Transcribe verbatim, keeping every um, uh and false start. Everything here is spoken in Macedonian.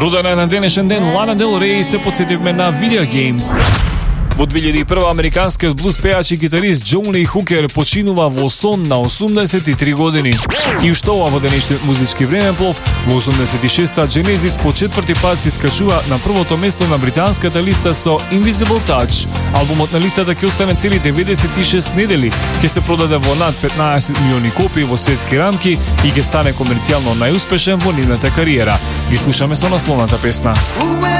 Родена е на денешен ден Лана Дел Рей и се подсетивме на Video Games. Во две илјади и прва американскиот блуз пејач и гитарист Џон Ли Хукер починува во сон на осумдесет и три години. И ушто ова во денешниот музички времеплов, во осумдесет и шеста Genesis по четврти пат се искачува на првото место на британската листа со Invisible Touch. Албумот на листата ќе остане цели деветдесет и шест недели, ќе се продаде во над петнаесет милиони копии во светски рамки и ќе стане комерцијално најуспешен во нивната кариера. Ги слушаме со насловната песна.